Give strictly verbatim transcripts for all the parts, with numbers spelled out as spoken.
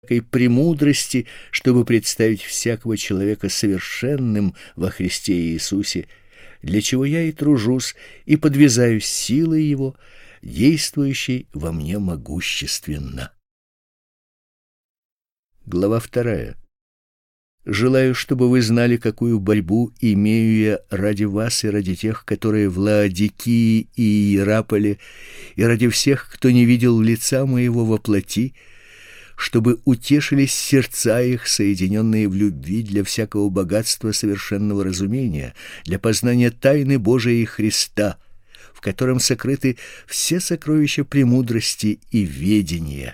всякой премудрости, чтобы представить всякого человека совершенным во Христе Иисусе, для чего я и тружусь, и подвязаюсь силой Его, действующей во мне могущественно. Глава вторая. Желаю, чтобы вы знали, какую борьбу имею я ради вас и ради тех, которые в Лаодикии и Иераполе, и ради всех, кто не видел лица моего во плоти, чтобы утешились сердца их, соединенные в любви для всякого богатства совершенного разумения, для познания тайны Божией Христа, в котором сокрыты все сокровища премудрости и ведения.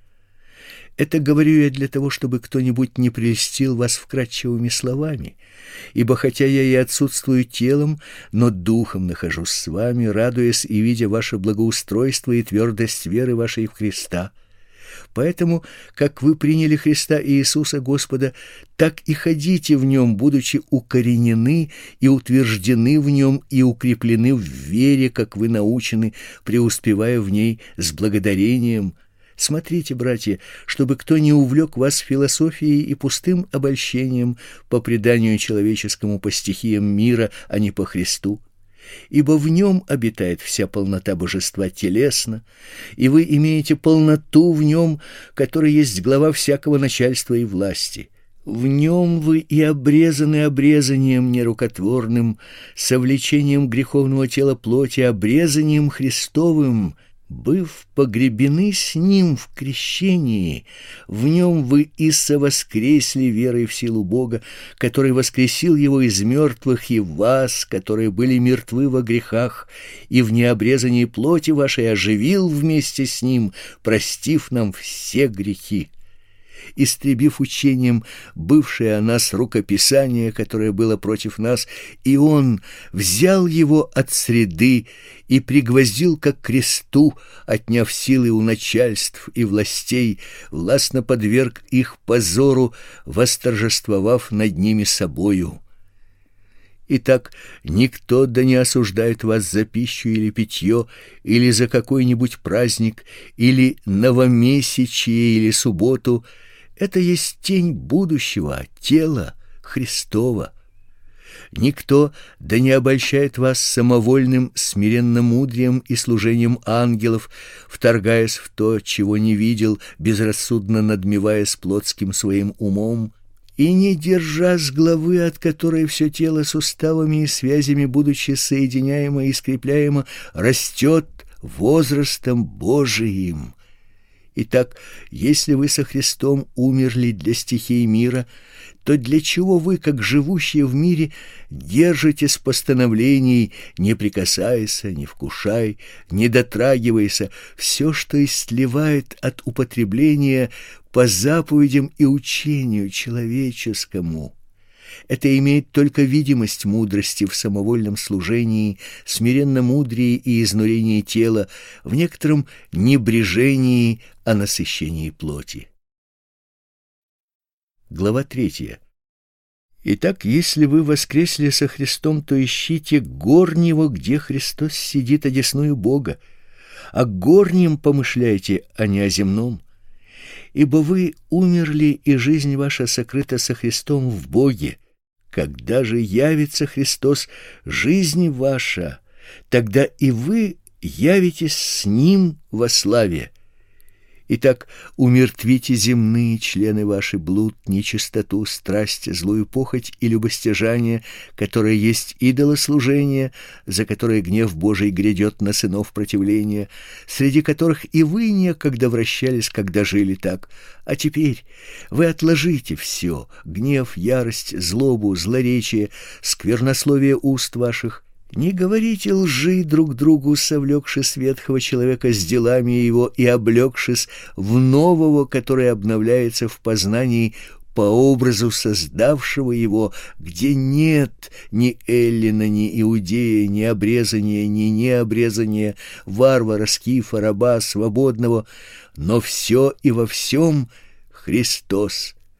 Это говорю я для того, чтобы кто-нибудь не прельстил вас вкратчивыми словами, ибо хотя я и отсутствую телом, но духом нахожусь с вами, радуясь и видя ваше благоустройство и твердость веры вашей в Христа. Поэтому, как вы приняли Христа Иисуса Господа, так и ходите в Нем, будучи укоренены и утверждены в Нем и укреплены в вере, как вы научены, преуспевая в ней с благодарением. Смотрите, братья, чтобы кто не увлек вас философией и пустым обольщением по преданию человеческому по стихиям мира, а не по Христу. Ибо в Нем обитает вся полнота божества телесно, и вы имеете полноту в Нем, который есть глава всякого начальства и власти. В Нем вы и обрезаны обрезанием нерукотворным, совлечением греховного тела плоти, обрезанием Христовым, быв погребены с Ним в крещении, в Нем вы и совоскресли верой в силу Бога, который воскресил Его из мертвых, и вас, которые были мертвы во грехах, и в необрезании плоти вашей оживил вместе с Ним, простив нам все грехи, истребив учением бывшее о нас рукописание, которое было против нас, и Он взял его от среды и пригвоздил как к кресту, отняв силы у начальств и властей, властно подверг их позору, восторжествовав над ними собою. Итак, никто да не осуждает вас за пищу или питье, или за какой-нибудь праздник, или новомесячие, или субботу. Это есть тень будущего, тела Христова. Никто да не обольщает вас самовольным смиренномудрием и служением ангелов, вторгаясь в то, чего не видел, безрассудно надмеваясь плотским своим умом, и не держа с главы, от которой все тело суставами и связями, будучи соединяемо и скрепляемо, растет возрастом Божиим. Итак, если вы со Христом умерли для стихий мира, то для чего вы, как живущие в мире, держитесь постановлений «не прикасайся, не вкушай, не дотрагивайся», все, что истлевает от употребления по заповедям и учению человеческому? Это имеет только видимость мудрости в самовольном служении, смиренномудрии и изнурении тела, в некотором небрежении о насыщении плоти. Глава третья. Итак, если вы воскресли со Христом, то ищите горнего, где Христос сидит одесную Бога, о горнем помышляйте, а не о земном. Ибо вы умерли, и жизнь ваша сокрыта со Христом в Боге. Когда же явится Христос, жизнь ваша, тогда и вы явитесь с Ним во славе. Итак, умертвите земные члены ваши: блуд, нечистоту, страсть, злую похоть и любостяжание, которое есть идолослужение, за которое гнев Божий грядет на сынов противления, среди которых и вы некогда вращались, когда жили так. А теперь вы отложите все: гнев, ярость, злобу, злоречие, сквернословие уст ваших. Не говорите лжи друг другу, совлекшись ветхого человека с делами его и облегшись в нового, который обновляется в познании по образу создавшего его, где нет ни эллина, ни иудея, ни обрезания, ни необрезания, варвара, скифа, раба, свободного, но все и во всем Христос.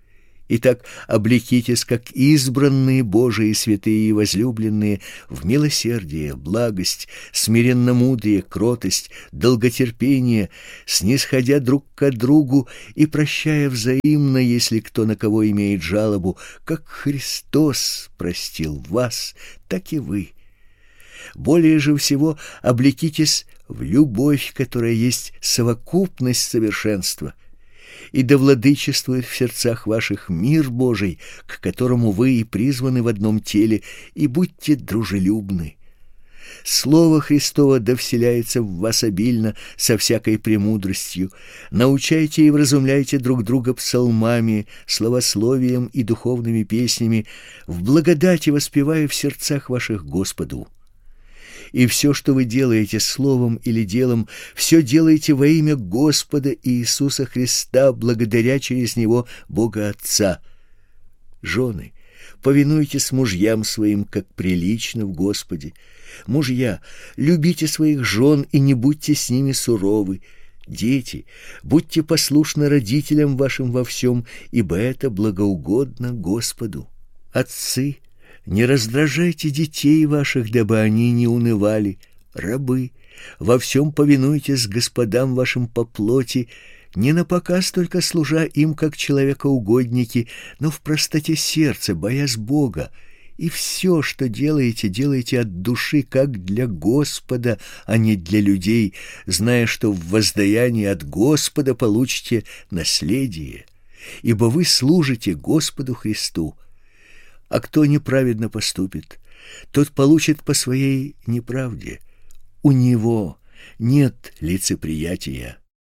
Итак, облекитесь, как избранные Божии, святые и возлюбленные, в милосердие, благость, смиренномудрие, кротость, долготерпение, снисходя друг к другу и прощая взаимно, если кто на кого имеет жалобу, как Христос простил вас, так и вы. Более же всего облекитесь в любовь, которая есть совокупность совершенства, и да владычествует в сердцах ваших мир Божий, к которому вы и призваны в одном теле, и будьте дружелюбны. Слово Христово да вселяется в вас обильно со всякой премудростью. Научайте и вразумляйте друг друга псалмами, словословием и духовными песнями, в благодати воспевая в сердцах ваших Господу. И все, что вы делаете словом или делом, все делайте во имя Господа Иисуса Христа, благодаря через Него Бога Отца. Жены, повинуйтесь мужьям своим, как прилично в Господе. Мужья, любите своих жен и не будьте с ними суровы. Дети, будьте послушны родителям вашим во всем, ибо это благоугодно Господу. Отцы, не раздражайте детей ваших, дабы они не унывали. Рабы, во всем повинуйтесь господам вашим по плоти, не напоказ только служа им, как человекоугодники, но в простоте сердца, боясь Бога. И все, что делаете, делайте от души, как для Господа, а не для людей, зная, что в воздаянии от Господа получите наследие, ибо вы служите Господу Христу. А кто неправедно поступит, тот получит по своей неправде. У него нет лицеприятия.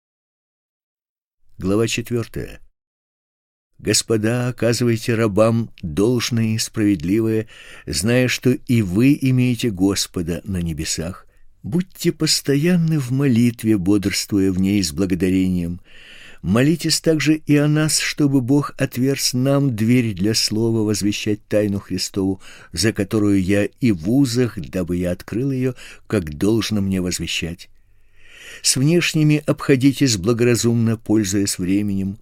Глава четвертая. Господа, оказывайте рабам должное и справедливое, зная, что и вы имеете Господа на небесах. Будьте постоянны в молитве, бодрствуя в ней с благодарением. Молитесь также и о нас, чтобы Бог отверз нам дверь для слова возвещать тайну Христову, за которую я и в узах, дабы я открыл ее, как должно мне возвещать. С внешними обходитесь благоразумно, пользуясь временем.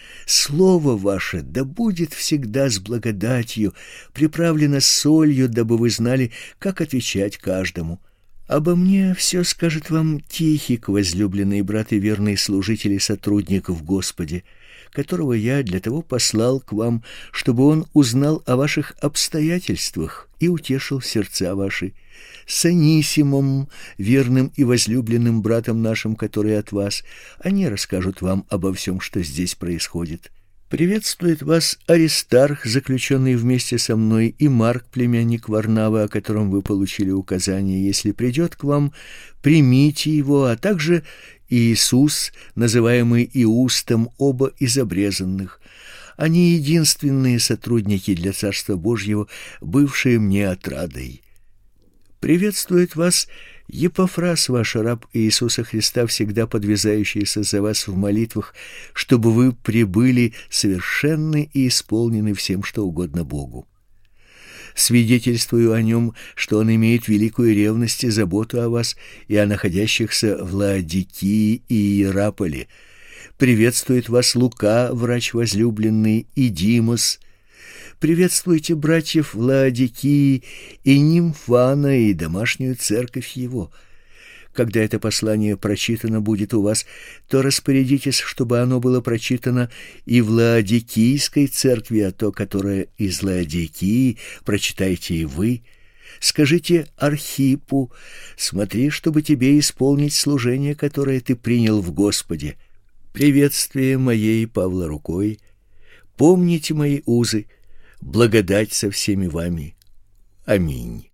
Слово ваше да будет всегда с благодатью, приправлено солью, дабы вы знали, как отвечать каждому. Обо мне все скажет вам Тихик, возлюбленный брат и верный служитель и сотрудник в Господе, которого я для того послал к вам, чтобы он узнал о ваших обстоятельствах и утешил сердца ваши. С Анисимом, верным и возлюбленным братом нашим, который от вас, они расскажут вам обо всем, что здесь происходит. Приветствует вас Аристарх, заключенный вместе со мной, и Марк, племянник Варнавы, о котором вы получили указание. Если придет к вам, примите его, а также Иисус, называемый Иустом, оба из обрезанных. Они единственные сотрудники для Царства Божьего, бывшие мне отрадой. Приветствует вас Епафрас, ваш раб Иисуса Христа, всегда подвязающийся за вас в молитвах, чтобы вы прибыли совершенны и исполнены всем, что угодно Богу. Свидетельствую о нем, что он имеет великую ревность и заботу о вас и о находящихся в Лаодикии и Иераполе. Приветствует вас Лука, врач возлюбленный, и Димос. Приветствуйте братьев в Лаодикии и Нимфана, и домашнюю церковь его. Когда это послание прочитано будет у вас, то распорядитесь, чтобы оно было прочитано и в Лаодикийской церкви, а то, которое из Лаодикии, прочитайте и вы. Скажите Архипу: смотри, чтобы тебе исполнить служение, которое ты принял в Господе. Приветствие моей Павла рукой. Помните мои узы. Благодать со всеми вами. Аминь.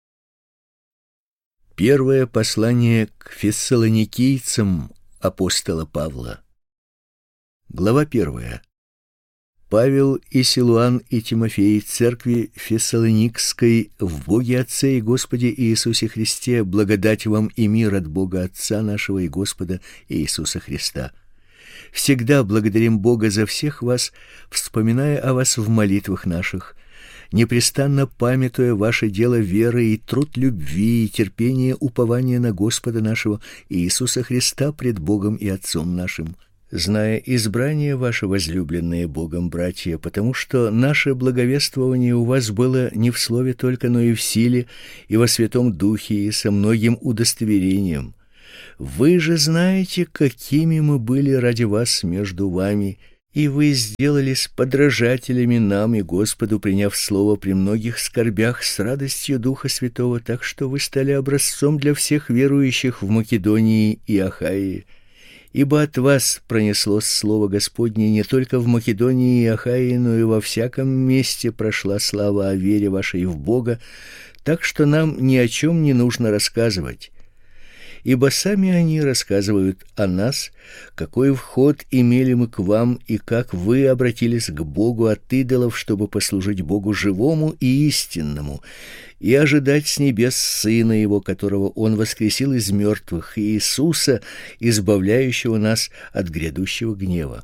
Первое послание к фессалоникийцам апостола Павла. Глава первая. Павел и Силуан и Тимофей, церкви Фессалоникской, в Боге Отце и Господе Иисусе Христе, благодать вам и мир от Бога Отца нашего и Господа Иисуса Христа. Всегда благодарим Бога за всех вас, вспоминая о вас в молитвах наших, непрестанно памятуя ваше дело веры и труд любви и терпение упования на Господа нашего Иисуса Христа пред Богом и Отцом нашим. зная избрание ваше возлюбленное Богом, братья, потому что наше благовествование у вас было не в слове только, но и в силе, и во Святом Духе, и со многим удостоверением. Вы же знаете, какими мы были ради вас между вами, и вы сделались подражателями нам и Господу, приняв слово при многих скорбях с радостью Духа Святого, так что вы стали образцом для всех верующих в Македонии и Ахайе. Ибо от вас пронеслось слово Господне не только в Македонии и Ахайе, но и во всяком месте прошла слава о вере вашей в Бога, так что нам ни о чем не нужно рассказывать. Ибо сами они рассказывают о нас, какой вход имели мы к вам, и как вы обратились к Богу от идолов, чтобы послужить Богу живому и истинному, и ожидать с небес Сына Его, которого Он воскресил из мертвых, и Иисуса, избавляющего нас от грядущего гнева.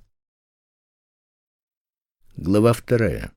Глава вторая.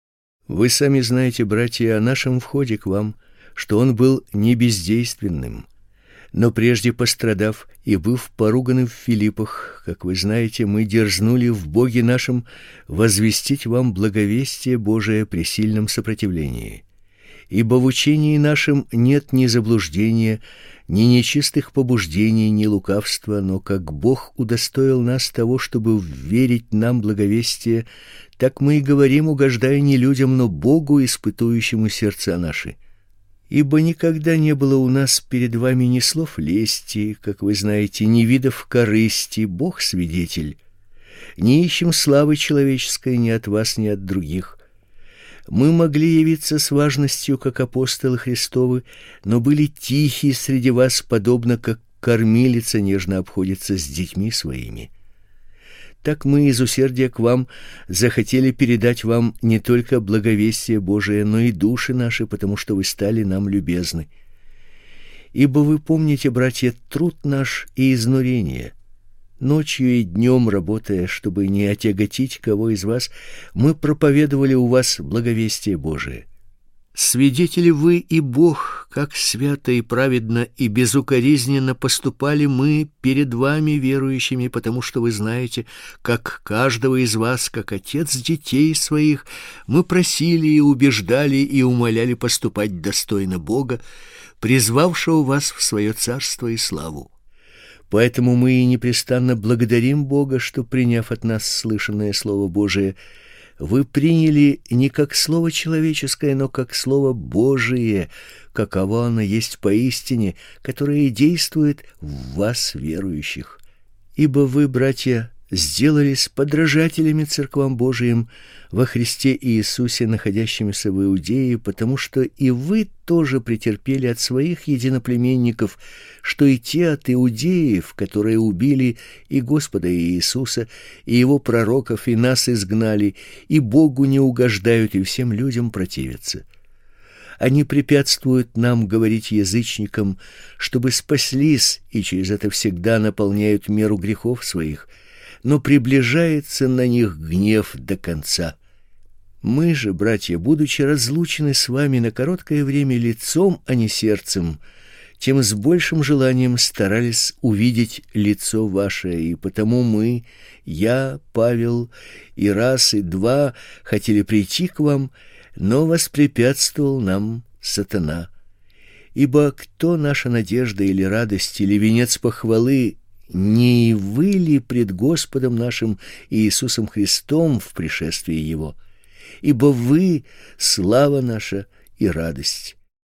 Вы сами знаете, братья, о нашем входе к вам, что он был не бездейственным. Но прежде пострадав и быв поруганы в Филиппах, как вы знаете, мы дерзнули в Боге нашем возвестить вам благовестие Божие при сильном сопротивлении. Ибо в учении нашем нет ни заблуждения, ни нечистых побуждений, ни лукавства, но как Бог удостоил нас того, чтобы верить нам благовестие, так мы и говорим, угождая не людям, но Богу, испытующему сердца наши. Ибо никогда не было у нас перед вами ни слов лести, как вы знаете, ни видов корысти, Бог свидетель. Не ищем славы человеческой ни от вас, ни от других. Мы могли явиться с важностью, как апостолы Христовы, но были тихи среди вас, подобно как кормилица нежно обходится с детьми своими. Так мы из усердия к вам захотели передать вам не только благовестие Божие, но и души наши, потому что вы стали нам любезны. Ибо вы помните, братья, труд наш и изнурение. Ночью и днем работая, чтобы не отяготить кого из вас, мы проповедовали у вас благовестие Божие. Свидетели вы и Бог, как свято и праведно и безукоризненно поступали мы перед вами, верующими, потому что вы знаете, как каждого из вас, как отец детей своих, мы просили и убеждали и умоляли поступать достойно Бога, призвавшего вас в свое царство и славу. Поэтому мы и непрестанно благодарим Бога, что, приняв от нас слышанное Слово Божие, вы приняли не как слово человеческое, но как слово Божие, каково оно есть поистине, которое действует в вас, верующих. Ибо вы, братья, сделались подражателями церквам Божиим во Христе Иисусе, находящимися в Иудее, потому что и вы тоже претерпели от своих единоплеменников, что и те от иудеев, которые убили и Господа Иисуса, и Его пророков, и нас изгнали, и Богу не угождают, и всем людям противятся. Они препятствуют нам говорить язычникам, чтобы спаслись, и через это всегда наполняют меру грехов своих, но приближается на них гнев до конца. Мы же, братья, будучи разлучены с вами на короткое время лицом, а не сердцем, тем с большим желанием старались увидеть лицо ваше, и потому мы, я, Павел, и раз, и два хотели прийти к вам, но воспрепятствовал нам сатана. Ибо кто наша надежда или радость, или венец похвалы, не вы ли пред Господом нашим Иисусом Христом в пришествии Его? Ибо вы — слава наша и радость.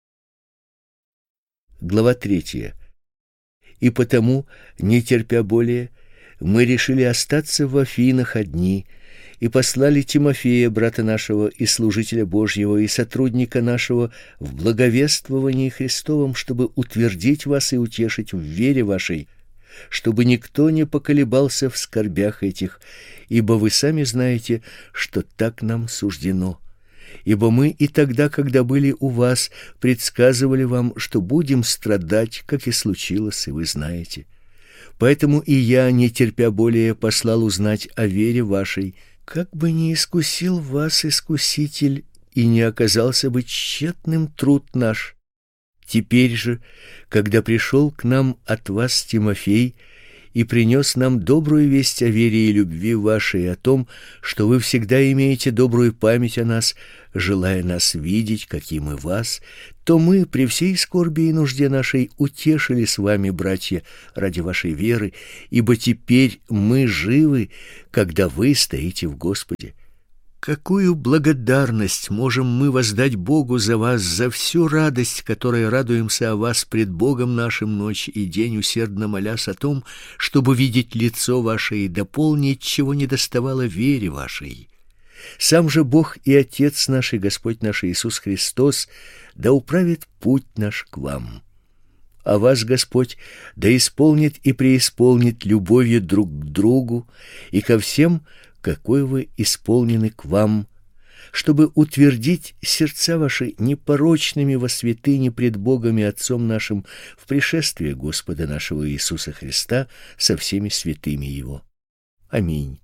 Глава третья. И потому, не терпя более, мы решили остаться в Афинах одни, и послали Тимофея, брата нашего и служителя Божьего, и сотрудника нашего в благовествовании Христовом, чтобы утвердить вас и утешить в вере вашей, чтобы никто не поколебался в скорбях этих, ибо вы сами знаете, что так нам суждено. Ибо мы и тогда, когда были у вас, предсказывали вам, что будем страдать, как и случилось, и вы знаете. Поэтому и я, не терпя более, послал узнать о вере вашей, как бы не искусил вас искуситель, и не оказался бы тщетным труд наш. Теперь же, когда пришел к нам от вас Тимофей, и принес нам добрую весть о вере и любви вашей, и о том, что вы всегда имеете добрую память о нас, желая нас видеть, каким мы вас, то мы при всей скорби и нужде нашей утешили с вами, братья, ради вашей веры, ибо теперь мы живы, когда вы стоите в Господе. Какую благодарность можем мы воздать Богу за вас, за всю радость, которой радуемся о вас пред Богом нашим ночь и день, усердно молясь о том, чтобы видеть лицо ваше и дополнить, чего недоставало вере вашей. Сам же Бог и Отец наш и Господь наш Иисус Христос да управит путь наш к вам. А вас Господь да исполнит и преисполнит любовью друг к другу и ко всем, какой вы исполнены к вам, чтобы утвердить сердца ваши непорочными во святыне пред Богом и Отцом нашим в пришествии Господа нашего Иисуса Христа со всеми святыми Его. Аминь.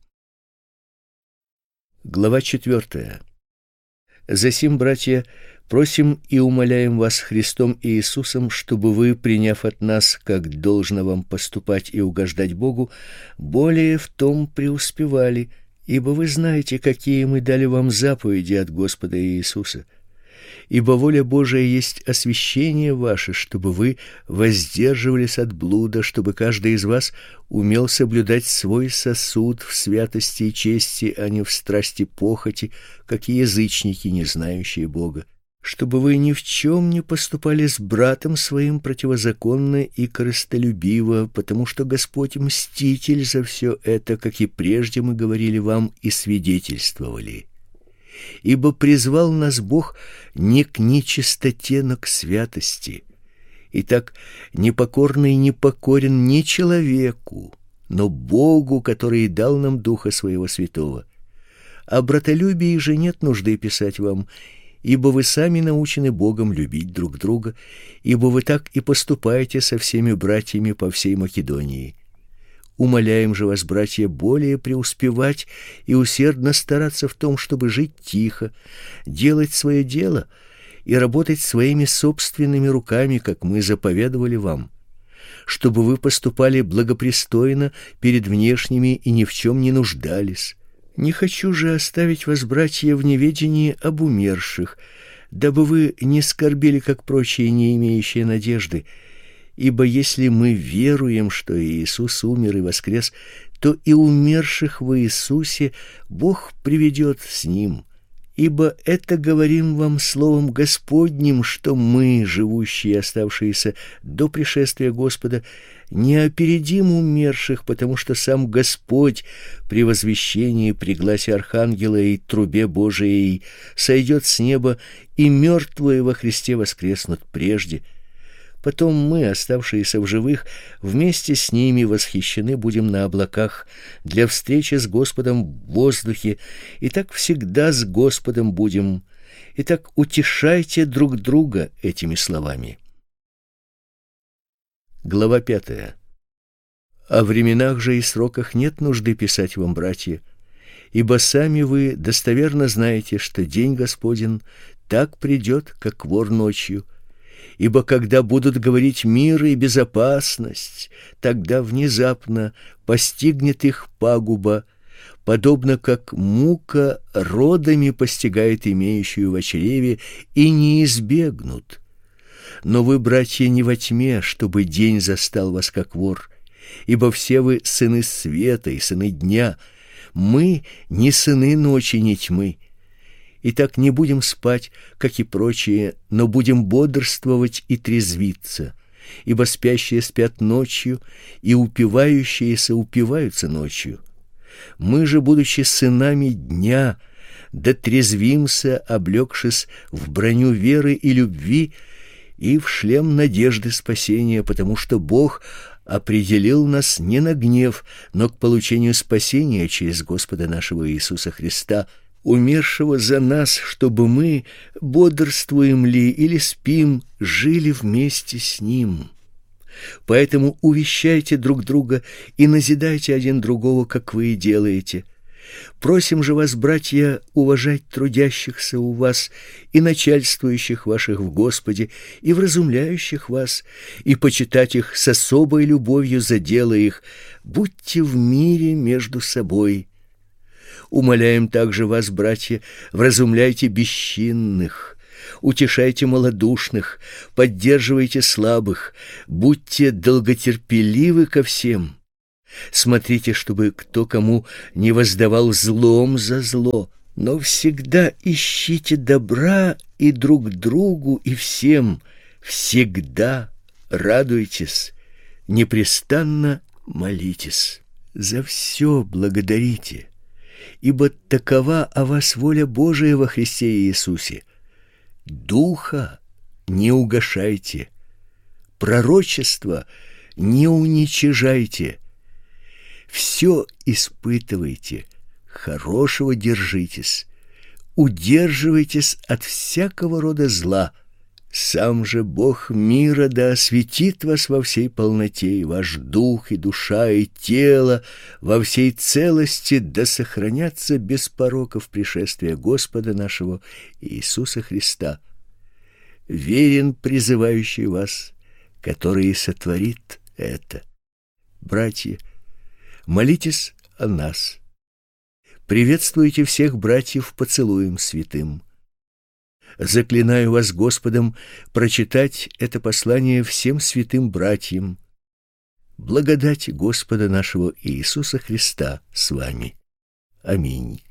Глава четвертая. Засим, братья, просим и умоляем вас Христом и Иисусом, чтобы вы, приняв от нас, как должно вам поступать и угождать Богу, более в том преуспевали, ибо вы знаете, какие мы дали вам заповеди от Господа Иисуса. Ибо воля Божия есть освящение ваше, чтобы вы воздерживались от блуда, чтобы каждый из вас умел соблюдать свой сосуд в святости и чести, а не в страсти похоти, как и язычники, не знающие Бога. Чтобы вы ни в чем не поступали с братом своим противозаконно и корыстолюбиво, потому что Господь мститель за все это, как и прежде мы говорили вам и свидетельствовали. Ибо призвал нас Бог не к нечистоте, но к святости. Итак, непокорный не покорен не человеку, но Богу, который дал нам Духа Своего Святого. О братолюбии же нет нужды писать вам, ибо вы сами научены Богом любить друг друга, ибо вы так и поступаете со всеми братьями по всей Македонии. Умоляем же вас, братья, более преуспевать и усердно стараться в том, чтобы жить тихо, делать свое дело и работать своими собственными руками, как мы заповедовали вам, чтобы вы поступали благопристойно перед внешними и ни в чем не нуждались. Не хочу же оставить вас, братья, в неведении об умерших, дабы вы не скорбели, как прочие, не имеющие надежды. Ибо если мы веруем, что Иисус умер и воскрес, то и умерших в Иисусе Бог приведет с Ним. Ибо это говорим вам словом Господним, что мы, живущие и оставшиеся до пришествия Господа, не опередим умерших, потому что сам Господь при возвещении, при гласе архангела и трубе Божией сойдет с неба, и мертвые во Христе воскреснут прежде. Потом мы, оставшиеся в живых, вместе с ними восхищены будем на облаках для встречи с Господом в воздухе, и так всегда с Господом будем. Итак, утешайте друг друга этими словами. Глава пятая. О временах же и сроках нет нужды писать вам, братья, ибо сами вы достоверно знаете, что день Господень так придет, как вор ночью. Ибо когда будут говорить мир и безопасность, тогда внезапно постигнет их пагуба, подобно как мука родами постигает имеющую в чреве, и не избегнут. Но вы, братья, не во тьме, чтобы день застал вас как вор, ибо все вы сыны света и сыны дня, мы не сыны ночи, не тьмы. Итак, не будем спать, как и прочие, но будем бодрствовать и трезвиться, ибо спящие спят ночью, и упивающиеся упиваются ночью. Мы же, будучи сынами дня, дотрезвимся, облегшись в броню веры и любви и в шлем надежды спасения, потому что Бог определил нас не на гнев, но к получению спасения через Господа нашего Иисуса Христа, умершего за нас, чтобы мы, бодрствуем ли или спим, жили вместе с Ним. Поэтому увещайте друг друга и назидайте один другого, как вы и делаете. Просим же вас, братья, уважать трудящихся у вас и начальствующих ваших в Господе, и вразумляющих вас, и почитать их с особой любовью за дело их. Будьте в мире между собой. Умоляем также вас, братья, вразумляйте бесчинных, утешайте малодушных, поддерживайте слабых, будьте долготерпеливы ко всем. Смотрите, чтобы кто кому не воздавал злом за зло, но всегда ищите добра и друг другу, и всем. Всегда радуйтесь, непрестанно молитесь. За все благодарите, ибо такова о вас воля Божия во Христе Иисусе. Духа не угашайте, пророчество не уничижайте. Все испытывайте, хорошего держитесь, удерживайтесь от всякого рода зла. Сам же Бог мира да осветит вас во всей полноте, и ваш дух, и душа, и тело во всей целости да сохранятся без пороков пришествия Господа нашего Иисуса Христа. Верен призывающий вас, который и сотворит это. Братья, молитесь о нас. Приветствуйте всех братьев поцелуем святым. Заклинаю вас Господом прочитать это послание всем святым братьям. Благодать Господа нашего Иисуса Христа с вами. Аминь.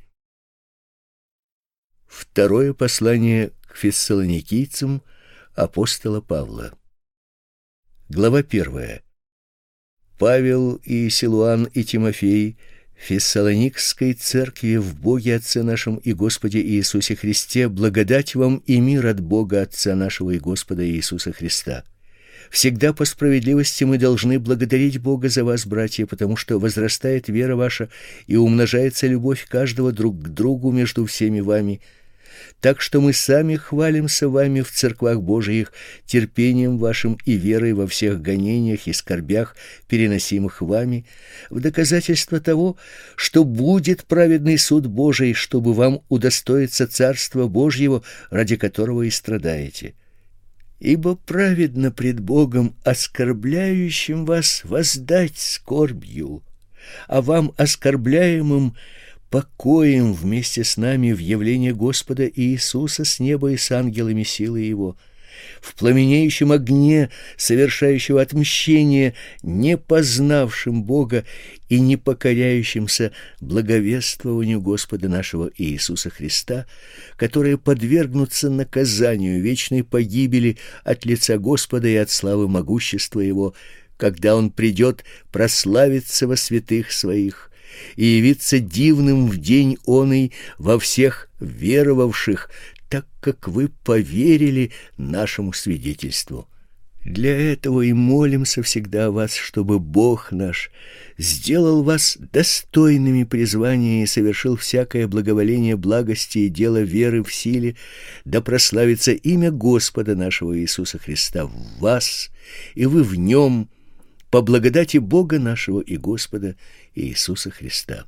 Второе послание к фессалоникийцам апостола Павла. Глава первая. Павел и Силуан и Тимофей Фессалоникской церкви в Боге Отце нашем и Господе Иисусе Христе, благодать вам и мир от Бога Отца нашего и Господа Иисуса Христа. Всегда по справедливости мы должны благодарить Бога за вас, братья, потому что возрастает вера ваша и умножается любовь каждого друг к другу между всеми вами. Так что мы сами хвалимся вами в церквах Божиих терпением вашим и верой во всех гонениях и скорбях, переносимых вами, в доказательство того, что будет праведный суд Божий, чтобы вам удостоиться Царства Божьего, ради которого и страдаете. Ибо праведно пред Богом оскорбляющим вас воздать скорбью, а вам, оскорбляемым, покоем вместе с нами в явлении Господа Иисуса с неба и с ангелами силы Его, в пламенеющем огне, совершающего отмщение, не познавшим Бога и не покоряющимся благовествованию Господа нашего Иисуса Христа, которые подвергнутся наказанию вечной погибели от лица Господа и от славы могущества Его, когда Он придет прославиться во святых Своих и явиться дивным в день оный во всех веровавших, так как вы поверили нашему свидетельству. Для этого и молимся всегда о вас, чтобы Бог наш сделал вас достойными призвания и совершил всякое благоволение благости и дело веры в силе, да прославится имя Господа нашего Иисуса Христа в вас, и вы в Нем, по благодати Бога нашего и Господа Иисуса Христа.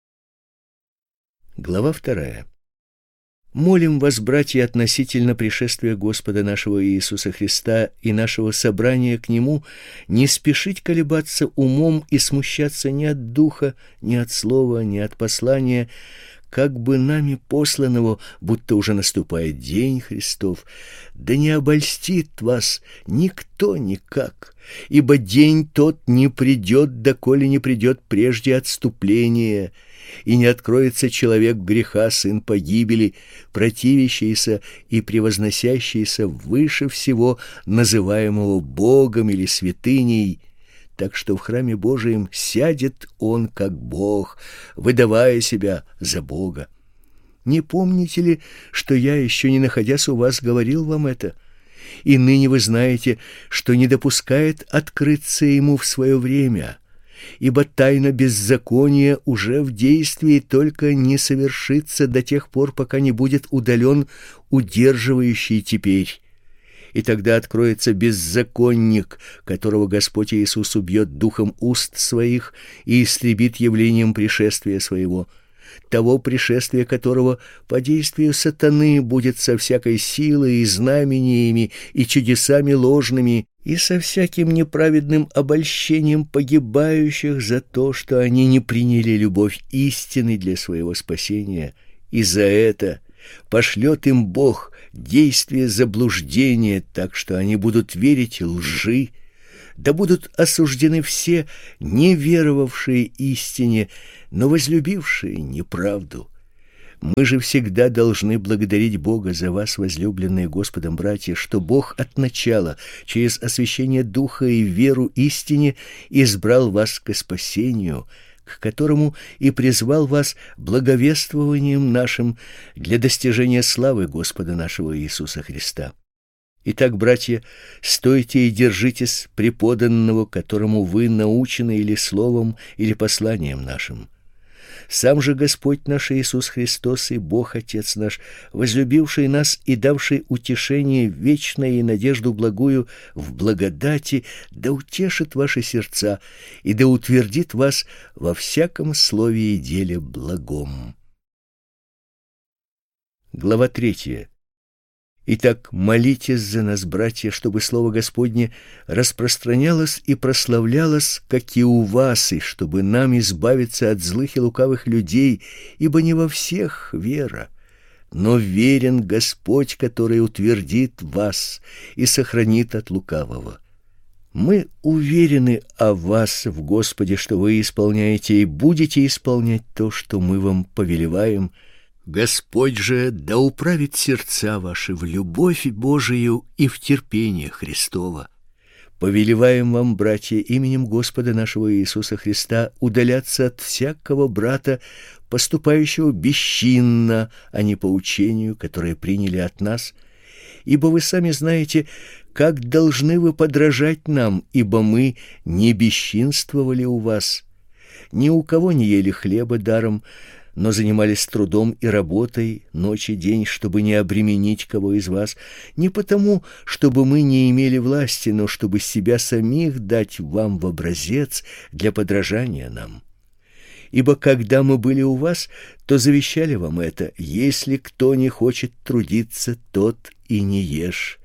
Глава вторая. Молим вас, братья, относительно пришествия Господа нашего Иисуса Христа и нашего собрания к Нему, не спешить колебаться умом и смущаться ни от духа, ни от слова, ни от послания, как бы нами посланного, будто уже наступает день Христов. Да не обольстит вас никто никак, ибо день тот не придет, доколе не придет прежде отступление, и не откроется человек греха, сын погибели, противящийся и превозносящийся выше всего, называемого Богом или святыней, так что в храме Божием сядет он как Бог, выдавая себя за Бога. Не помните ли, что я, еще не находясь у вас, говорил вам это? И ныне вы знаете, что не допускает открыться ему в свое время, ибо тайна беззакония уже в действии, только не совершится до тех пор, пока не будет удален удерживающий теперь. И тогда откроется беззаконник, которого Господь Иисус убьет духом уст своих и истребит явлением пришествия своего. того пришествия которого по действию сатаны будет со всякой силой и знамениями и чудесами ложными и со всяким неправедным обольщением погибающих за то, что они не приняли любовь истины для своего спасения, и за это пошлет им Бог действие заблуждения, так что они будут верить лжи, да будут осуждены все, не веровавшие истине, но возлюбившие неправду. Мы же всегда должны благодарить Бога за вас, возлюбленные Господом братья, что Бог от начала, через освящение Духа и веру истине, избрал вас к спасению, к которому и призвал вас благовествованием нашим для достижения славы Господа нашего Иисуса Христа. Итак, братья, стойте и держитесь преподанного, которому вы научены или словом, или посланием нашим. Сам же Господь наш Иисус Христос и Бог Отец наш, возлюбивший нас и давший утешение вечное и надежду благую в благодати, да утешит ваши сердца и да утвердит вас во всяком слове и деле благом. Глава третья. Итак, молитесь за нас, братья, чтобы слово Господне распространялось и прославлялось, как и у вас, и чтобы нам избавиться от злых и лукавых людей, ибо не во всех вера, но верен Господь, который утвердит вас и сохранит от лукавого. Мы уверены о вас в Господе, что вы исполняете и будете исполнять то, что мы вам повелеваем. Господь же да управит сердца ваши в любовь Божию и в терпение Христово. Повелеваем вам, братья, именем Господа нашего Иисуса Христа удаляться от всякого брата, поступающего бесчинно, а не по учению, которое приняли от нас, ибо вы сами знаете, как должны вы подражать нам, ибо мы не бесчинствовали у вас, ни у кого не ели хлеба даром, но занимались трудом и работой ночь и день, чтобы не обременить кого из вас, не потому, чтобы мы не имели власти, но чтобы себя самих дать вам в образец для подражания нам. Ибо когда мы были у вас, то завещали вам это: если кто не хочет трудиться, тот и не ешь.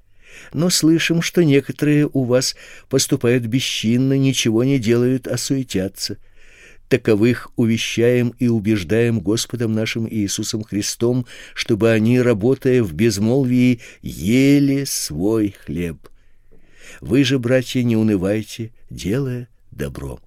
Но слышим, что некоторые у вас поступают бесчинно, ничего не делают, а суетятся. Таковых увещаем и убеждаем Господом нашим Иисусом Христом, чтобы они, работая в безмолвии, ели свой хлеб. Вы же, братья, не унывайте, делая добро.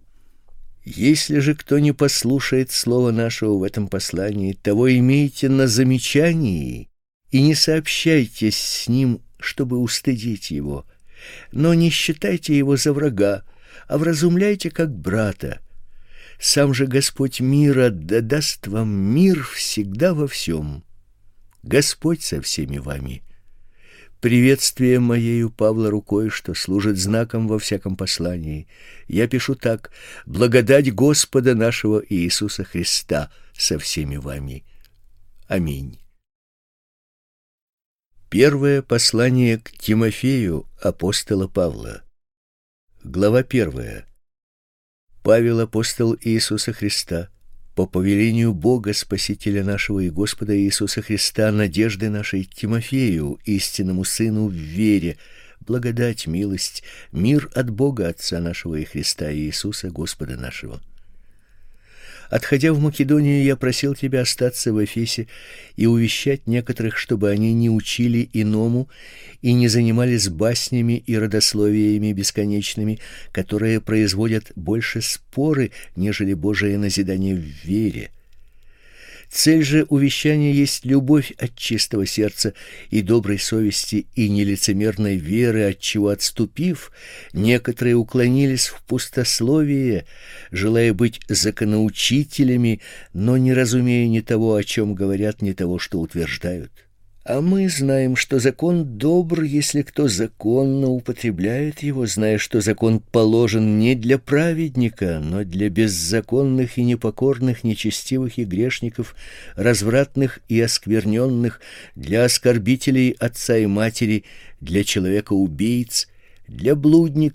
Если же кто не послушает слова нашего в этом послании, того имейте на замечании и не сообщайтесь с ним, чтобы устыдить его, но не считайте его за врага, а вразумляйте как брата. Сам же Господь мира да даст вам мир всегда во всем. Господь со всеми вами. Приветствие моею Павла рукой, что служит знаком во всяком послании. Я пишу так: благодать Господа нашего Иисуса Христа со всеми вами. Аминь. Первое послание к Тимофею апостола Павла. Глава первая. Павел, апостол Иисуса Христа, по повелению Бога, Спасителя нашего и Господа Иисуса Христа, надежды нашей, Тимофею, истинному сыну в вере, благодать, милость, мир от Бога Отца нашего и Христа Иисуса, Господа нашего. Отходя в Македонию, я просил тебя остаться в Эфесе и увещать некоторых, чтобы они не учили иному и не занимались баснями и родословиями бесконечными, которые производят больше споры, нежели Божие назидание в вере. Цель же увещания есть любовь от чистого сердца и доброй совести и нелицемерной веры, от чего отступив, некоторые уклонились в пустословие, желая быть законоучителями, но не разумея ни того, о чем говорят, ни того, что утверждают. А мы знаем, что закон добр, если кто законно употребляет его, зная, что закон положен не для праведника, но для беззаконных и непокорных, нечестивых и грешников, развратных и оскверненных, для оскорбителей отца и матери, для человека-убийц, для блудников,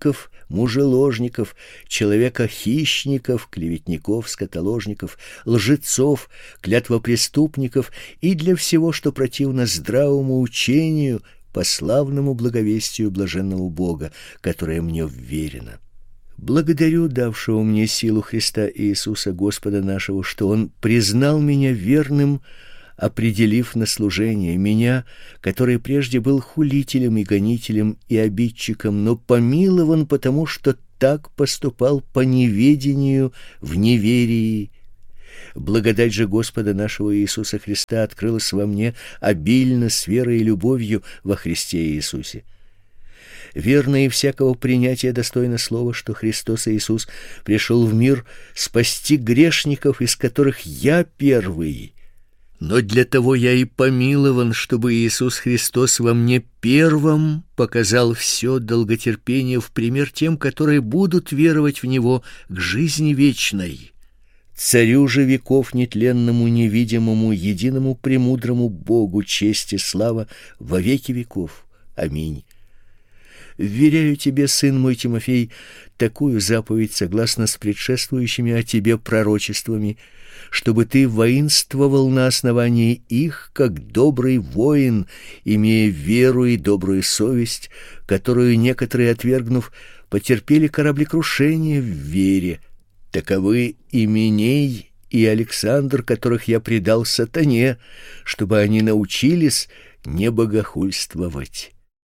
мужеложников, человека-хищников, клеветников, скотоложников, лжецов, клятвопреступников и для всего, что противно здравому учению, по славному благовестию блаженного Бога, которое мне вверено. Благодарю давшего мне силу Христа Иисуса Господа нашего, что Он признал меня верным, определив на служение меня, который прежде был хулителем и гонителем и обидчиком, но помилован потому, что так поступал по неведению в неверии. Благодать же Господа нашего Иисуса Христа открылась во мне обильно с верой и любовью во Христе Иисусе. Верно и всякого принятия достойно слова, что Христос Иисус пришел в мир спасти грешников, из которых я первый. Но для того я и помилован, чтобы Иисус Христос во мне первым показал все долготерпение в пример тем, которые будут веровать в Него к жизни вечной. Царю же веков нетленному, невидимому, единому премудрому Богу честь и слава во веки веков. Аминь. Вверяю тебе, сын мой Тимофей, такую заповедь согласно с предшествующими о тебе пророчествами, чтобы ты воинствовал на основании их, как добрый воин, имея веру и добрую совесть, которую некоторые, отвергнув, потерпели кораблекрушение в вере. Таковы Именей и Александр, которых я предал сатане, чтобы они научились не богохульствовать.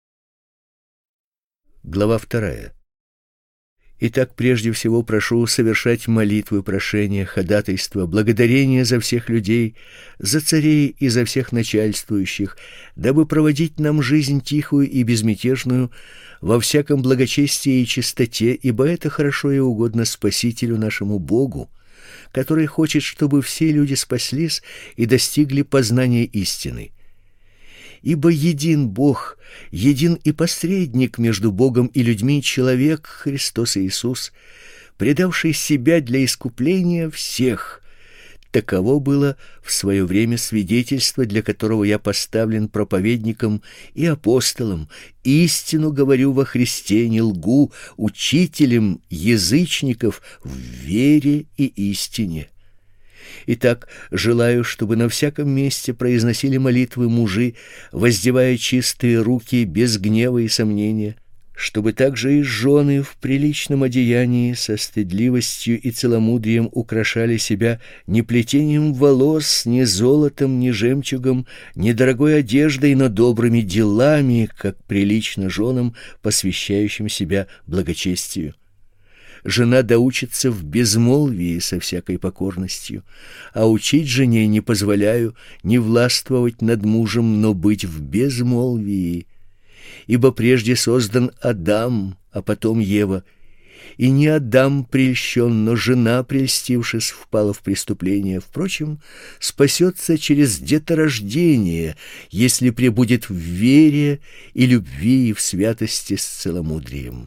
Глава вторая. Итак, прежде всего прошу совершать молитвы, прошения, ходатайства, благодарения за всех людей, за царей и за всех начальствующих, дабы проводить нам жизнь тихую и безмятежную во всяком благочестии и чистоте, ибо это хорошо и угодно Спасителю нашему Богу, который хочет, чтобы все люди спаслись и достигли познания истины. Ибо един Бог, един и посредник между Богом и людьми, человек Христос Иисус, предавший себя для искупления всех. Таково было в свое время свидетельство, для которого я поставлен проповедником и апостолом, истину говорю во Христе, не лгу, учителем язычников в вере и истине. Итак, желаю, чтобы на всяком месте произносили молитвы мужи, воздевая чистые руки без гнева и сомнения, чтобы также и жены в приличном одеянии со стыдливостью и целомудрием украшали себя не плетением волос, ни золотом, ни жемчугом, ни дорогой одеждой, но добрыми делами, как прилично женам, посвящающим себя благочестию. Жена доучится в безмолвии со всякой покорностью, а учить жене не позволяю не властвовать над мужем, но быть в безмолвии. Ибо прежде создан Адам, а потом Ева, и не Адам прельщен, но жена, прельстившись, впала в преступление. Впрочем, спасется через деторождение, если пребудет в вере и любви и в святости с целомудрием.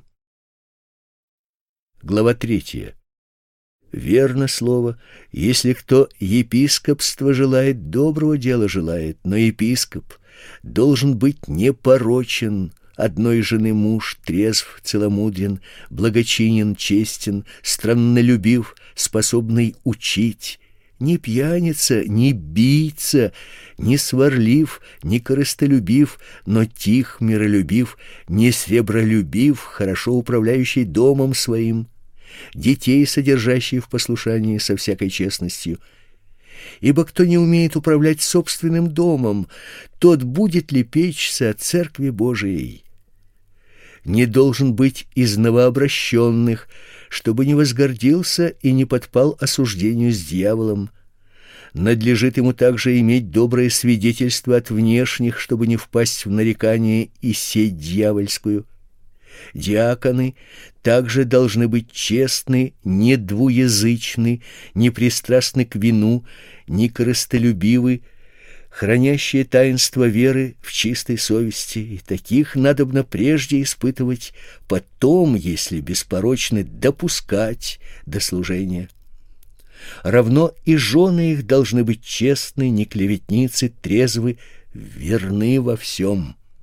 Глава третья. Верно слово, если кто епископство желает, доброго дела желает, но епископ должен быть непорочен, одной жены муж, трезв, целомудрен, благочинен, честен, страннолюбив, способный учить, не пьяница, не бийца, не сварлив, не корыстолюбив, но тих, миролюбив, не сребролюбив, хорошо управляющий домом своим, детей, содержащий в послушании со всякой честностью. Ибо кто не умеет управлять собственным домом, тот будет ли печься о церкви Божией? Не должен быть из новообращенных, чтобы не возгордился и не подпал осуждению с дьяволом. Надлежит ему также иметь доброе свидетельство от внешних, чтобы не впасть в нарекание и сеть дьявольскую. Диаконы также должны быть честны, не двуязычны, не пристрастны к вину, не корыстолюбивы, хранящие таинство веры в чистой совести, и таких надобно прежде испытывать, потом, если беспорочны, допускать до служения. Равно и жены их должны быть честны, не клеветницы, трезвы, верны во всем.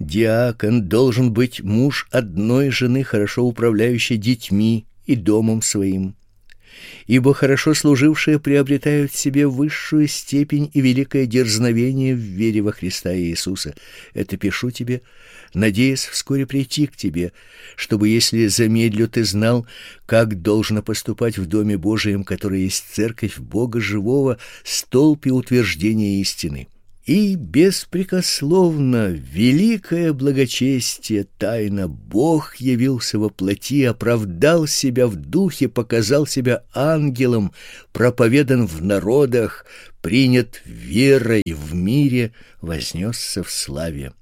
Диакон должен быть муж одной жены, хорошо управляющей детьми и домом своим. Ибо хорошо служившие приобретают в себе высшую степень и великое дерзновение в вере во Христа Иисуса. Это пишу тебе, надеясь вскоре прийти к тебе, чтобы, если замедлю, ты знал, как должно поступать в Доме Божием, который есть церковь Бога живого, столб и утверждение истины. И беспрекословно великое благочестие тайна Бог явился во плоти, оправдал себя в духе, показал себя ангелом, проповедан в народах, принят верой в мире, вознесся в славе.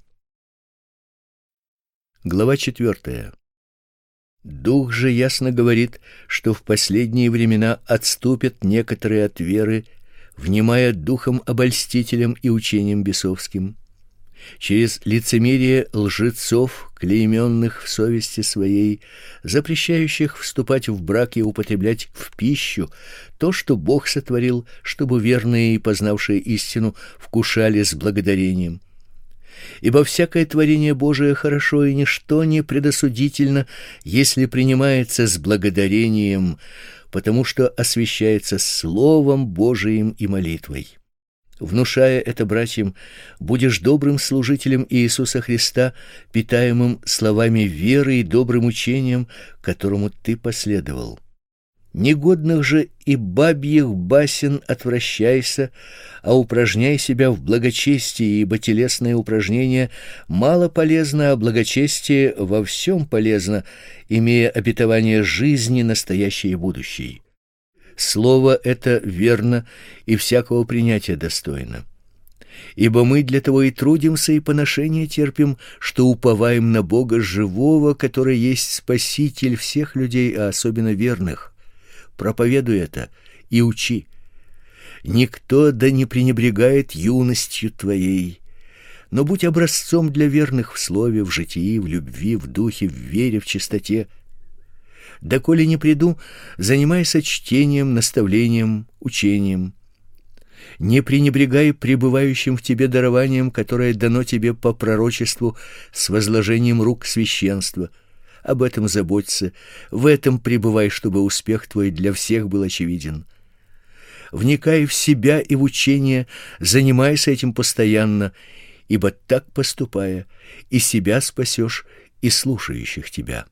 Глава четвертая. Дух же ясно говорит, что в последние времена отступят некоторые от веры, внимая духом обольстителям и учениям бесовским, через лицемерие лжецов, клейменных в совести своей, запрещающих вступать в брак и употреблять в пищу то, что Бог сотворил, чтобы верные и познавшие истину вкушали с благодарением. Ибо всякое творение Божие хорошо, и ничто не предосудительно, если принимается с благодарением, потому что освящается Словом Божиим и молитвой. Внушая это братьям, будешь добрым служителем Иисуса Христа, питаемым словами веры и добрым учением, которому ты последовал. Негодных же и бабьих басен отвращайся, а упражняй себя в благочестии, ибо телесное упражнение мало полезно, а благочестие во всем полезно, имея обетование жизни настоящей и будущей. Слово это верно и всякого принятия достойно. Ибо мы для того и трудимся, и поношение терпим, что уповаем на Бога живого, который есть Спаситель всех людей, а особенно верных. Проповедуй это и учи. Никто да не пренебрегает юностью твоей, но будь образцом для верных в слове, в житии, в любви, в духе, в вере, в чистоте. Доколе не приду, занимайся чтением, наставлением, учением. Не пренебрегай пребывающим в тебе дарованием, которое дано тебе по пророчеству с возложением рук священства. Об этом заботься, в этом пребывай, чтобы успех твой для всех был очевиден. Вникай в себя и в учение, занимайся этим постоянно, ибо так поступая, и себя спасешь, и слушающих тебя.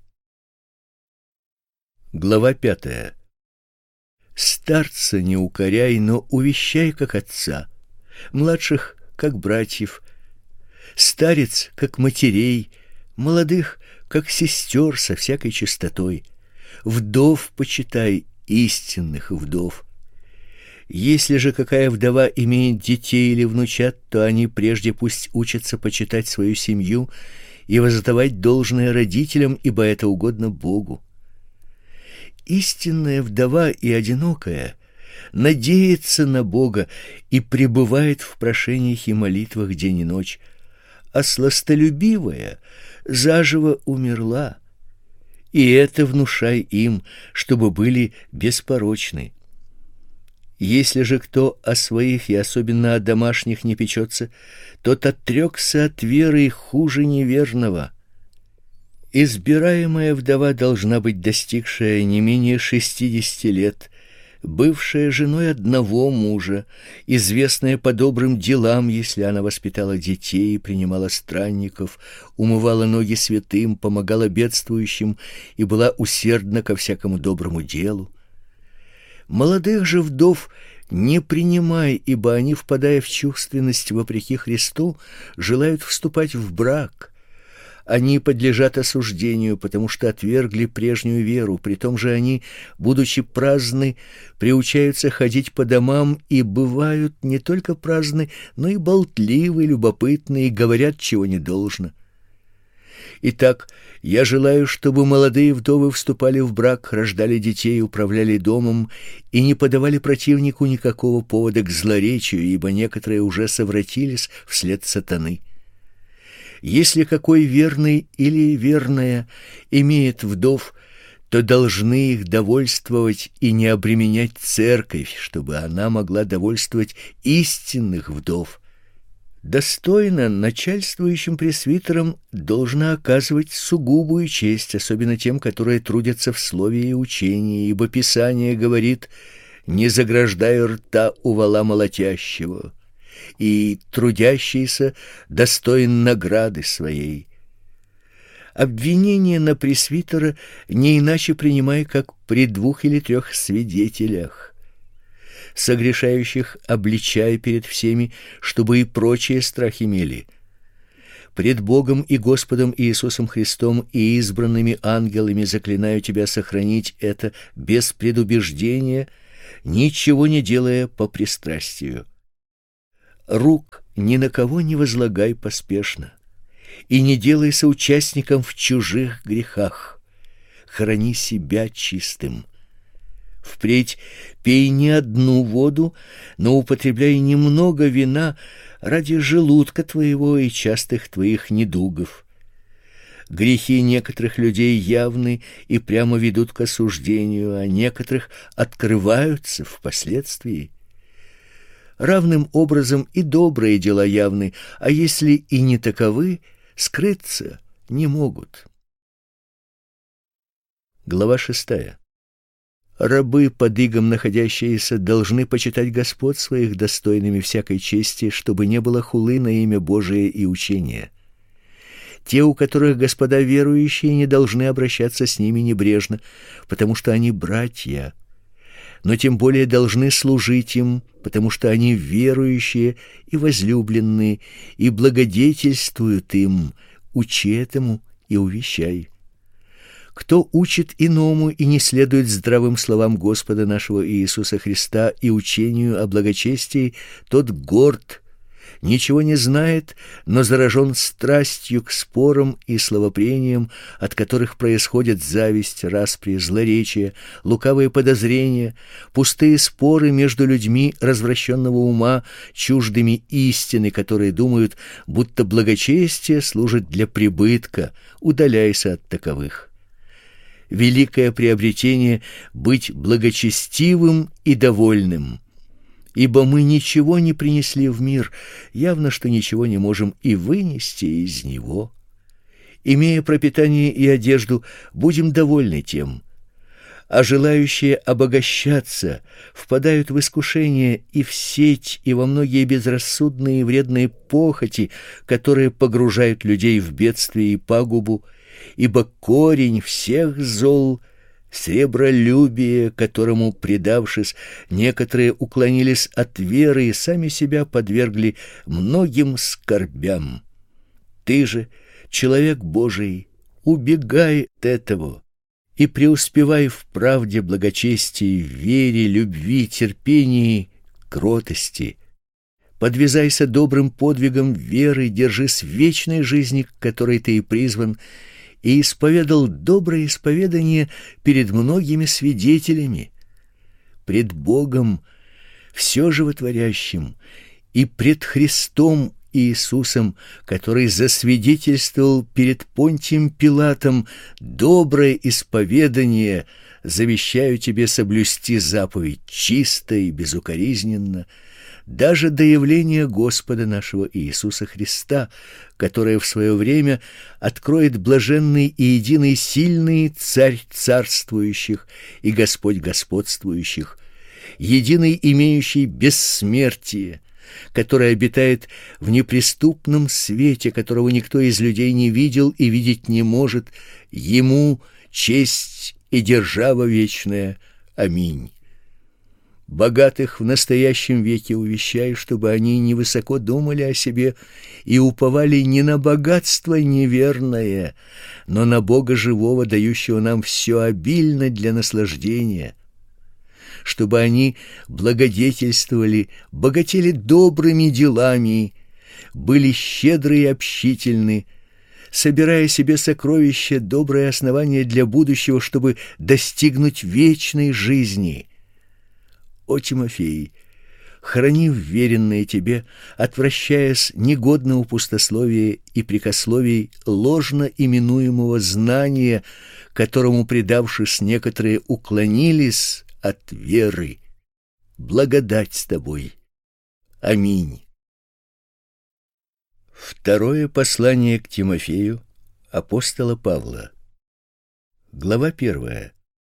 Глава пятая. Старца не укоряй, но увещай, как отца, младших, как братьев, старец, как матерей, молодых, как сестер со всякой чистотой. Вдов почитай, истинных вдов. Если же какая вдова имеет детей или внучат, то они прежде пусть учатся почитать свою семью и воздавать должное родителям, ибо это угодно Богу. Истинная вдова и одинокая надеется на Бога и пребывает в прошениях и молитвах день и ночь, а сластолюбивая заживо умерла. И это внушай им, чтобы были беспорочны. Если же кто о своих и особенно о домашних не печется, тот отрекся от веры хуже неверного. Избираемая вдова должна быть достигшая не менее шестидесяти лет, бывшая женой одного мужа, известная по добрым делам, если она воспитала детей, принимала странников, умывала ноги святым, помогала бедствующим и была усердна ко всякому доброму делу. Молодых же вдов не принимай, ибо они, впадая в чувственность вопреки Христу, желают вступать в брак. Они подлежат осуждению, потому что отвергли прежнюю веру. Притом же они, будучи праздны, приучаются ходить по домам и бывают не только праздны, но и болтливы, любопытны и говорят, чего не должно. Итак, я желаю, чтобы молодые вдовы вступали в брак, рождали детей, управляли домом и не подавали противнику никакого повода к злоречию, ибо некоторые уже совратились вслед сатаны. Если какой верный или верная имеет вдов, то должны их довольствовать и не обременять церковь, чтобы она могла довольствовать истинных вдов. Достойно начальствующим пресвитерам должна оказывать сугубую честь, особенно тем, которые трудятся в слове и учении, ибо Писание говорит: «Не заграждай рта у вола молотящего», и трудящийся достоин награды своей. Обвинение на пресвитера не иначе принимай, как при двух или трех свидетелях. Согрешающих обличай перед всеми, чтобы и прочие страх имели. Пред Богом и Господом Иисусом Христом и избранными ангелами заклинаю тебя сохранить это без предубеждения, ничего не делая по пристрастию. Рук ни на кого не возлагай поспешно, и не делай соучастником в чужих грехах. Храни себя чистым. Впредь пей не одну воду, но употребляй немного вина ради желудка твоего и частых твоих недугов. Грехи некоторых людей явны и прямо ведут к осуждению, а некоторых открываются впоследствии. Равным образом и добрые дела явны, а если и не таковы, скрыться не могут. Глава шестая. Рабы, под игом находящиеся, должны почитать господ своих достойными всякой чести, чтобы не было хулы на имя Божие и учения. Те, у которых господа верующие, не должны обращаться с ними небрежно, потому что они братья, но тем более должны служить им, потому что они верующие и возлюбленные, и благодетельствуют им. Учи этому и увещай. Кто учит иному и не следует здравым словам Господа нашего Иисуса Христа и учению о благочестии, тот горд, ничего не знает, но заражен страстью к спорам и словопрениям, от которых происходят зависть, распри, злоречие, лукавые подозрения, пустые споры между людьми развращенного ума, чуждыми истины, которые думают, будто благочестие служит для прибытка. Удаляйся от таковых. Великое приобретение — быть благочестивым и довольным. Ибо мы ничего не принесли в мир, явно, что ничего не можем и вынести из него. Имея пропитание и одежду, будем довольны тем. А желающие обогащаться впадают в искушение и в сеть, и во многие безрассудные и вредные похоти, которые погружают людей в бедствие и пагубу, ибо корень всех зол — сребролюбие, которому, предавшись, некоторые уклонились от веры и сами себя подвергли многим скорбям. Ты же, человек Божий, убегай от этого и преуспевай в правде, благочестии, вере, любви, терпении, кротости. Подвязайся добрым подвигом веры, держись вечной жизни, к которой ты и призван, и исповедал доброе исповедание перед многими свидетелями, пред Богом, все животворящим, и пред Христом Иисусом, который засвидетельствовал перед Понтием Пилатом доброе исповедание, завещаю тебе соблюсти заповедь чисто и безукоризненно, даже до явления Господа нашего Иисуса Христа, которое в свое время откроет блаженный и единый сильный Царь царствующих и Господь господствующих, единый имеющий бессмертие, который обитает в неприступном свете, которого никто из людей не видел и видеть не может, ему честь и держава вечная. Аминь. Богатых в настоящем веке увещай, чтобы они невысоко думали о себе и уповали не на богатство неверное, но на Бога живого, дающего нам все обильно для наслаждения, чтобы они благодетельствовали, богатели добрыми делами, были щедры и общительны, собирая себе сокровища, доброе основание для будущего, чтобы достигнуть вечной жизни. О, Тимофей, храни вверенное тебе, отвращаясь негодно у пустословия и прикословий ложно именуемого знания, которому, предавшись, некоторые уклонились от веры. Благодать с тобой. Аминь. Второе послание к Тимофею апостола Павла. Глава первая.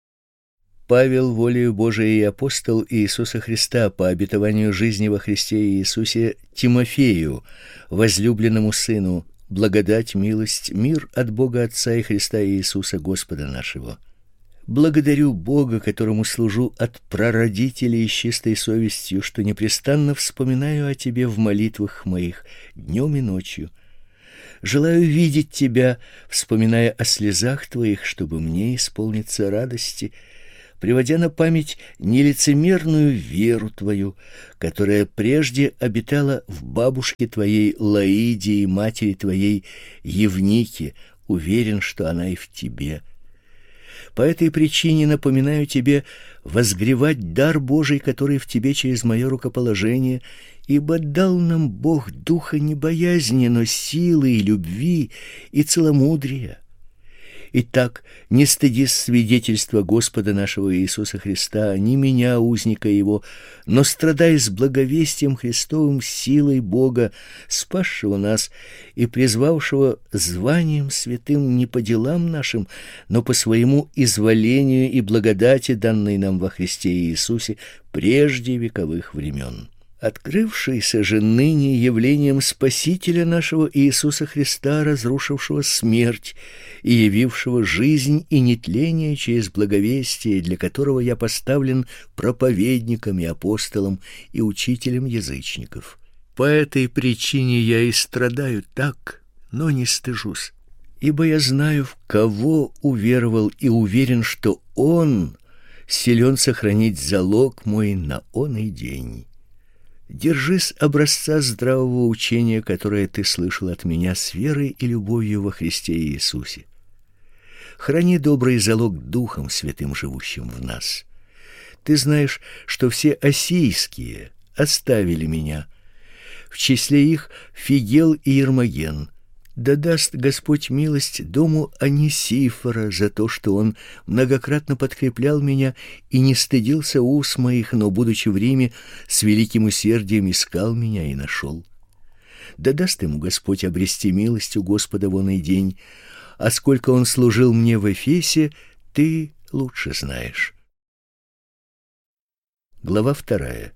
Павел, волею Божией и апостол Иисуса Христа по обетованию жизни во Христе Иисусе, Тимофею, возлюбленному сыну, благодать, милость, мир от Бога Отца и Христа Иисуса Господа нашего. Благодарю Бога, которому служу от прародителей с чистой совестью, что непрестанно вспоминаю о тебе в молитвах моих днем и ночью. Желаю видеть тебя, вспоминая о слезах твоих, чтобы мне исполниться радости, приводя на память нелицемерную веру твою, которая прежде обитала в бабушке твоей Лоиде и матери твоей Евнике, уверен, что она и в тебе. По этой причине напоминаю тебе возгревать дар Божий, который в тебе через мое рукоположение, ибо дал нам Бог духа не боязни, но силы и любви и целомудрия. Итак, не стыдись свидетельства Господа нашего Иисуса Христа, ни меня, узника Его, но страдай с благовестием Христовым силой Бога, спасшего нас и призвавшего званием святым не по делам нашим, но по своему изволению и благодати, данной нам во Христе Иисусе прежде вековых времен. Открывшийся же ныне явлением Спасителя нашего Иисуса Христа, разрушившего смерть и явившего жизнь и нетление через благовестие, для которого я поставлен проповедником и апостолом и учителем язычников. По этой причине я и страдаю так, но не стыжусь, ибо я знаю, в кого уверовал, и уверен, что Он силен сохранить залог мой на оный день. Держись образца здравого учения, которое ты слышал от меня с верой и любовью во Христе Иисусе. Храни добрый залог Духом Святым, живущим в нас. Ты знаешь, что все ассийские оставили меня, в числе их Фигел и Ермоген. Да даст Господь милость дому Онисифора за то, что он многократно подкреплял меня и не стыдился уст моих, но, будучи в Риме, с великим усердием искал меня и нашел. Да даст ему Господь обрести милость у Господа в оный день, а сколько он служил мне в Эфесе, ты лучше знаешь. Глава вторая.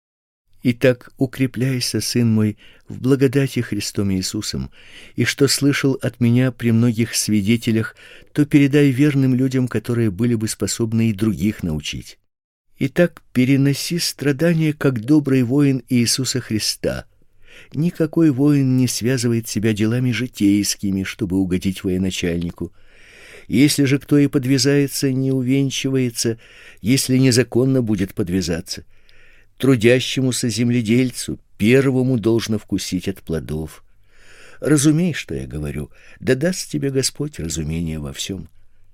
Итак, укрепляйся, сын мой, в благодати Христом Иисусом, и что слышал от меня при многих свидетелях, то передай верным людям, которые были бы способны и других научить. Итак, переноси страдания, как добрый воин Иисуса Христа. Никакой воин не связывает себя делами житейскими, чтобы угодить военачальнику. Если же кто и подвязается, не увенчивается, если незаконно будет подвязаться. Трудящемуся земледельцу первому должно вкусить от плодов. Разумей, что я говорю, да даст тебе Господь разумение во всем.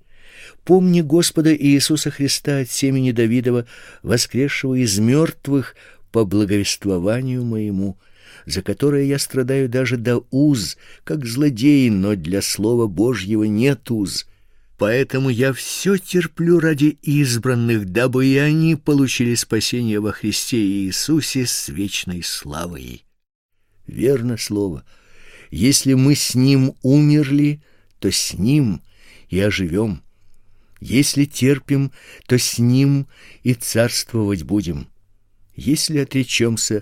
Помни Господа Иисуса Христа от семени Давидова, воскресшего из мертвых по благовествованию моему, за которое я страдаю даже до уз, как злодей, но для слова Божьего нет уз. Поэтому я все терплю ради избранных, дабы и они получили спасение во Христе Иисусе с вечной славой. Верно слово. Если мы с Ним умерли, то с Ним и оживем. Если терпим, то с Ним и царствовать будем. Если отречемся,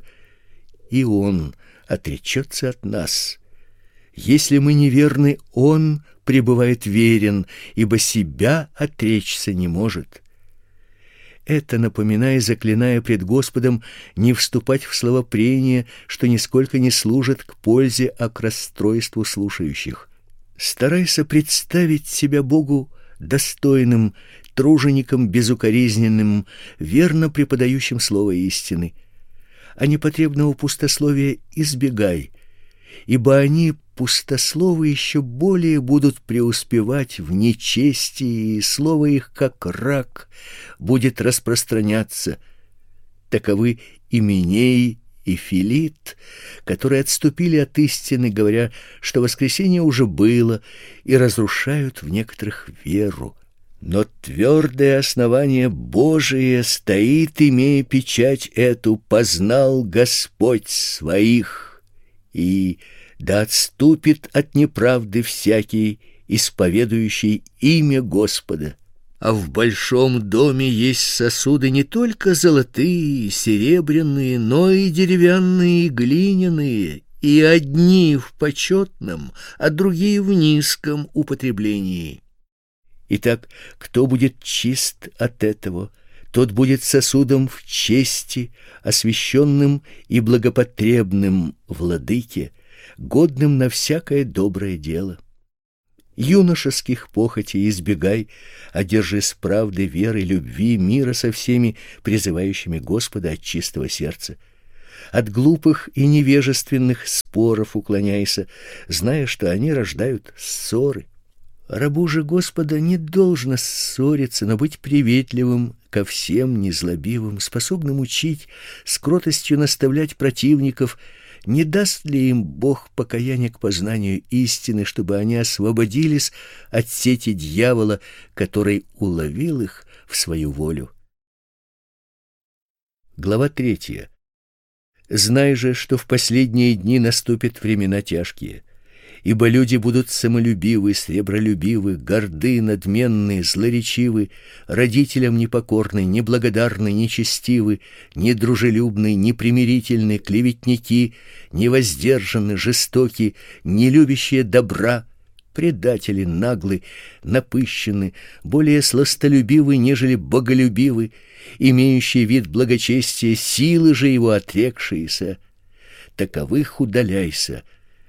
и Он отречется от нас. Если мы неверны, Он пребывает верен, ибо себя отречься не может. Это напоминая, заклиная пред Господом не вступать в словопрения, что нисколько не служит к пользе, а к расстройству слушающих. Старайся представить себя Богу достойным, тружеником безукоризненным, верно преподающим слово истины. А непотребного пустословия избегай, ибо они, пустословы, еще более будут преуспевать в нечестии, и слово их, как рак, будет распространяться. Таковы Именей и Филит, которые отступили от истины, говоря, что воскресение уже было, и разрушают в некоторых веру. Но твердое основание Божие стоит, имея печать эту: познал Господь своих, и да отступит от неправды всякий, исповедующий имя Господа. А в большом доме есть сосуды не только золотые, серебряные, но и деревянные, и глиняные, и одни в почетном, а другие в низком употреблении. Итак, кто будет чист от этого, тот будет сосудом в чести, освященным и благопотребным владыке, годным на всякое доброе дело. Юношеских похотей избегай, а держись правды, веры, любви, мира со всеми, призывающими Господа от чистого сердца. От глупых и невежественных споров уклоняйся, зная, что они рождают ссоры. Рабу же Господа не должно ссориться, но быть приветливым ко всем, незлобивым, способным учить, с кротостью наставлять противников. Не даст ли им Бог покаяние к познанию истины, чтобы они освободились от сети дьявола, который уловил их в свою волю? Глава третья. Знай же, что в последние дни наступят времена тяжкие. Ибо люди будут самолюбивы, сребролюбивы, горды, надменны, злоречивы, родителям непокорны, неблагодарны, нечестивы, недружелюбны, непримирительны, клеветники, невоздержаны, жестоки, нелюбящие добра, предатели, наглы, напыщены, более сластолюбивы, нежели боголюбивы, имеющие вид благочестия, силы же его отрекшиеся. Таковых удаляйся.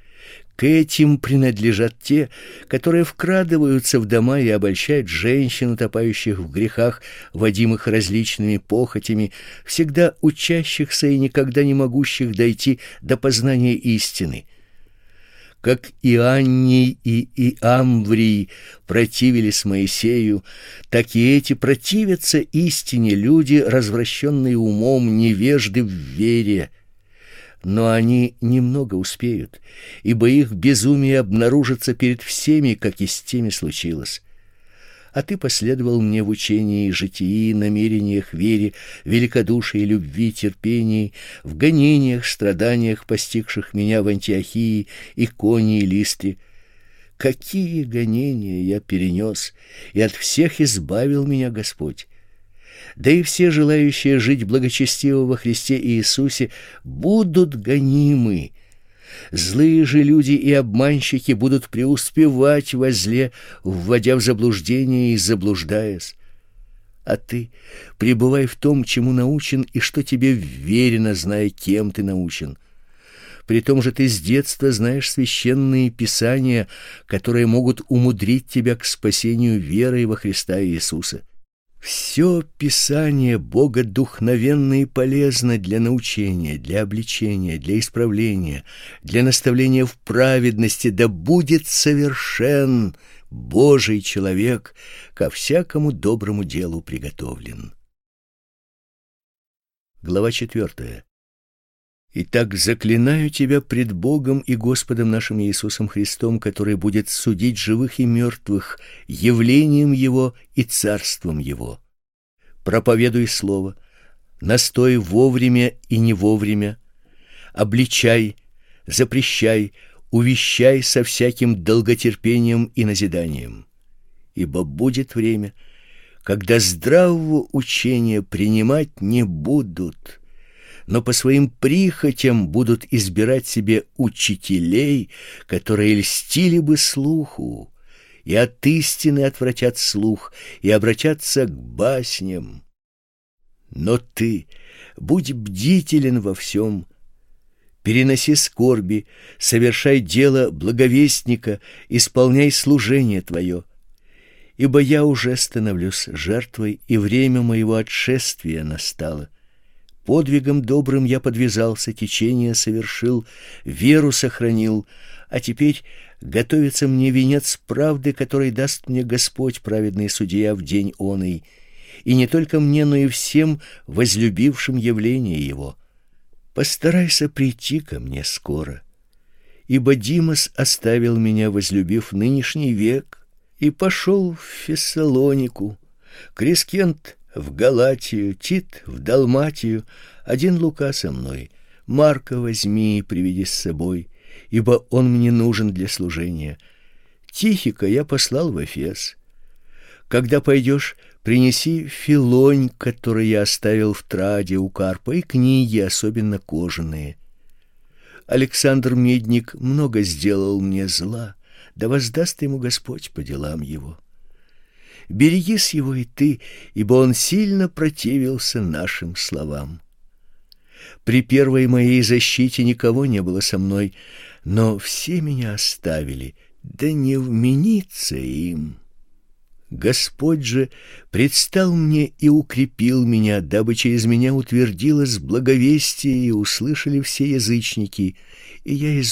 К этим принадлежат те, которые вкрадываются в дома и обольщают женщин, утопающих в грехах, водимых различными похотями, всегда учащихся и никогда не могущих дойти до познания истины. Как Ианний и Иамврий противились Моисею, так и эти противятся истине люди, развращенные умом, невежды в вере. Но они немного успеют, ибо их безумие обнаружится перед всеми, как и с теми случилось. А ты последовал мне в учении, житии, намерениях, вере, великодушии, любви, терпении, в гонениях, страданиях, постигших меня в Антиохии, Иконии, Листре. Какие гонения я перенес, и от всех избавил меня Господь. Да и все желающие жить благочестиво во Христе Иисусе будут гонимы. Злые же люди и обманщики будут преуспевать во зле, вводя в заблуждение и заблуждаясь. А ты пребывай в том, чему научен, и что тебе вверено, зная, кем ты научен. При том же ты с детства знаешь священные писания, которые могут умудрить тебя к спасению верой во Христа Иисуса. Все Писание богодухновенно и полезно для научения, для обличения, для исправления, для наставления в праведности, да будет совершен Божий человек, ко всякому доброму делу приготовлен. Глава четвертая. Итак, заклинаю тебя пред Богом и Господом нашим Иисусом Христом, который будет судить живых и мертвых, явлением Его и царством Его. Проповедуй слово, настой вовремя и не вовремя, обличай, запрещай, увещай со всяким долготерпением и назиданием. Ибо будет время, когда здравого учения принимать не будут, но по своим прихотям будут избирать себе учителей, которые льстили бы слуху, и от истины отвратят слух, и обратятся к басням. Но ты будь бдителен во всем, переноси скорби, совершай дело благовестника, исполняй служение твое, ибо я уже становлюсь жертвой, и время моего отшествия настало. Подвигом добрым я подвязался, течение совершил, веру сохранил, а теперь готовится мне венец правды, который даст мне Господь, праведный судья, в день оный, и не только мне, но и всем возлюбившим явление Его. Постарайся прийти ко мне скоро, ибо Димас оставил меня, возлюбив нынешний век, и пошел в Фессалонику, Крескент в Галатию, Тит в Далматию, один Лука со мной. Марка возьми и приведи с собой, ибо он мне нужен для служения. Тихика я послал в Эфес. Когда пойдешь, принеси филонь, который я оставил в Троаде у Карпа, и книги, особенно кожаные. Александр Медник много сделал мне зла, да воздаст ему Господь по делам его. Берегись его и ты, ибо он сильно противился нашим словам. При первой моей защите никого не было со мной, но все меня оставили, да не вменится им. Господь же предстал мне и укрепил меня, дабы через меня утвердилось благовестие и услышали все язычники, и я из